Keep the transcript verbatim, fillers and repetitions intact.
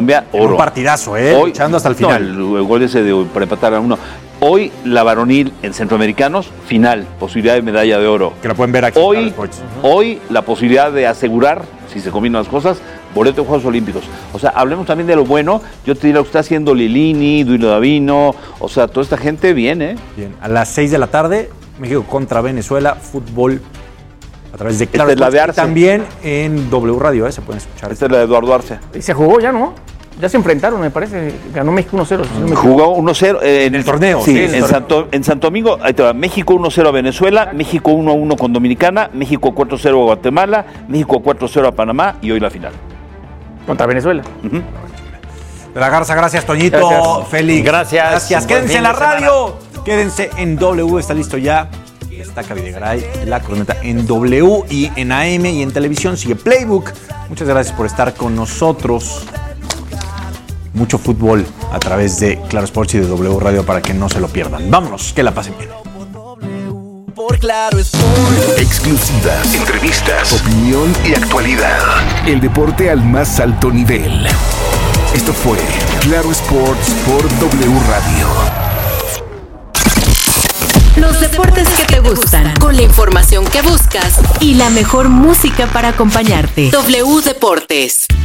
Colombia, oro. Un partidazo, ¿eh? Hoy, luchando hasta el final. No, el, el gol ese de para empatar a uno. Hoy la varonil en centroamericanos, final, posibilidad de medalla de oro. Que la pueden ver aquí. Hoy, hoy la posibilidad de asegurar, si se combinan las cosas, boleto de Juegos Olímpicos. O sea, hablemos también de lo bueno. Yo te diría lo que está haciendo Lilini, Duilo Davino, o sea, toda esta gente viene. ¿eh? Bien, a las seis de la tarde, México contra Venezuela, fútbol a través de Claro. Esta es la de Arce. También en W Radio, ¿eh? Se pueden escuchar. Esta es la de Eduardo Arce. Y se jugó ya, ¿no? Ya se enfrentaron, me parece. Ganó México uno cero. Si no Jugó uno cero eh, en el torneo. Sí, sí en, el Santo, en Santo Domingo, ahí te va, México uno cero a Venezuela, México uno uno con Dominicana, México cuatro cero a Guatemala, México cuatro cero a Panamá y hoy la final. Contra Venezuela. Uh-huh. De la Garza, gracias, Toñito. Gracias. Félix. Gracias. Gracias. Buen Quédense fin en la de semana. radio. Quédense en W, está listo ya. Destaca Videgaray, la corneta en W y en A M y en televisión. Sigue Playbook. Muchas gracias por estar con nosotros. Mucho fútbol a través de Claro Sports y de W Radio para que no se lo pierdan. Vámonos, que la pasen bien. Por Claro Sports. Exclusivas, entrevistas, opinión y actualidad. El deporte al más alto nivel. Esto fue Claro Sports por W Radio. Los deportes que te gustan, con la información que buscas y la mejor música para acompañarte. W Deportes.